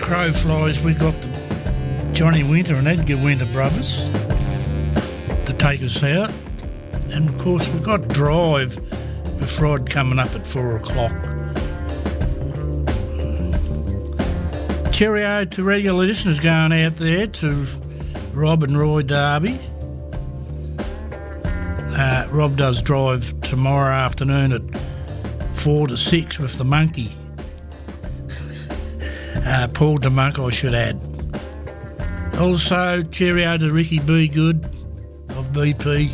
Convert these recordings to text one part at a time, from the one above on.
crow flies, we got the Johnny Winter and Edgar Winter brothers to take us out. And, of course, we've got Drive with Rod coming up at 4 o'clock. Cheerio to regular listeners going out there, to Rob and Roy Darby. Rob does Drive tomorrow afternoon at 4 to 6 with the monkey. Paul DeMunk, I should add. Also, cheerio to Ricky B. Good of BP.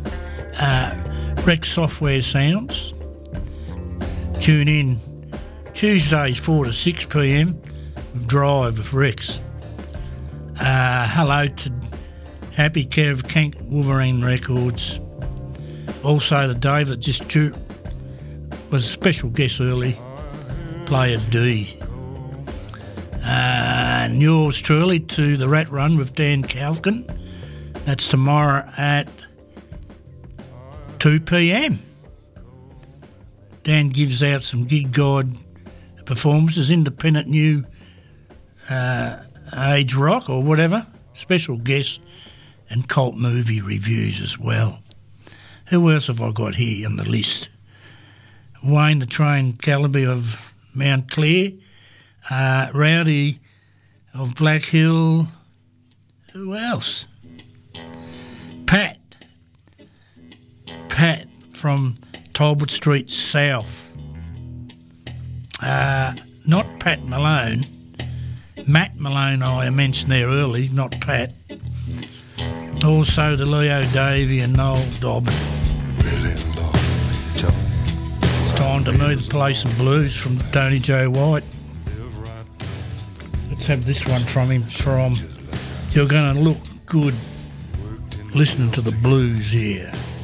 Rex Software Sounds. Tune in Tuesdays 4 to 6 p.m. with Drive with Rex. Hello to Happy Kev Kank Wolverine Records. Also to Dave that just was a special guest early, Player D. And yours truly to the Rat Run with Dan Calkin. That's tomorrow at 2 p.m. Dan gives out some gig guide performances, independent new age rock or whatever, special guests and cult movie reviews as well. Who else have I got here on the list? Wayne the Train Calaby of Mount Clare, Rowdy of Black Hill. Who else? Pat from Talbot Street South. Not Pat Malone. Matt Malone I mentioned there early, not Pat. Also to Leo Davey and Noel Dobbin. It's time to move to play some blues from Tony Joe White. Let's have this one from him from You're Gonna Look Good listening to the blues here.